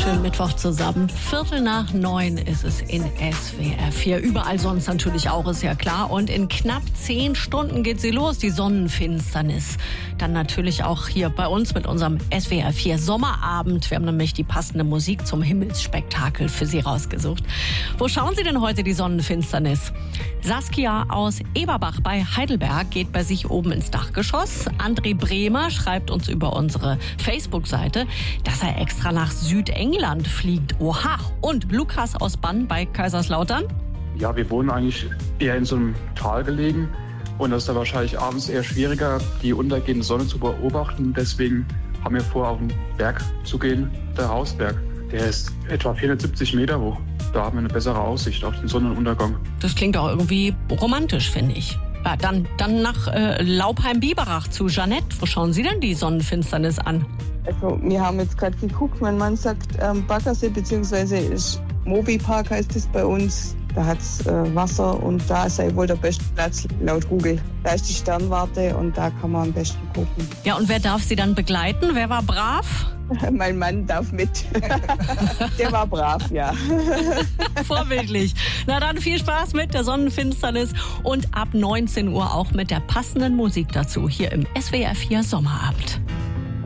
Schönen Mittwoch zusammen. 8:45 ist es in SWR 4. Überall sonst natürlich auch, ist ja klar. Und in knapp 10 Stunden geht sie los, die Sonnenfinsternis. Dann natürlich auch hier bei uns mit unserem SWR 4 Sommerabend. Wir haben nämlich die passende Musik zum Himmelsspektakel für Sie rausgesucht. Wo schauen Sie denn heute die Sonnenfinsternis? Saskia aus Eberbach bei Heidelberg geht bei sich oben ins Dachgeschoss. André Bremer schreibt uns über unsere Facebook-Seite, dass er extra nach Südengland fliegt. Oha! Und Lukas aus Bann bei Kaiserslautern? Ja, wir wohnen eigentlich eher in so einem Tal gelegen. Und das ist da wahrscheinlich abends eher schwieriger, die untergehende Sonne zu beobachten. Deswegen haben wir vor, auf den Berg zu gehen, der Rausberg. Der ist etwa 470 Meter hoch. Da haben wir eine bessere Aussicht auf den Sonnenuntergang. Das klingt auch irgendwie romantisch, finde ich. Ja, dann nach Laupheim-Biberach zu Jeanette. Wo schauen Sie denn die Sonnenfinsternis an? Also wir haben jetzt gerade geguckt, mein Mann sagt Baggersee bzw. Mobi-Park heißt es bei uns. Da hat es Wasser und da sei wohl der beste Platz laut Google. Da ist die Sternwarte und da kann man am besten gucken. Ja, und wer darf Sie dann begleiten? Wer war brav? Mein Mann darf mit. Der war brav, ja. Vorbildlich. Na dann viel Spaß mit der Sonnenfinsternis und ab 19 Uhr auch mit der passenden Musik dazu hier im SWR 4 Sommerabend.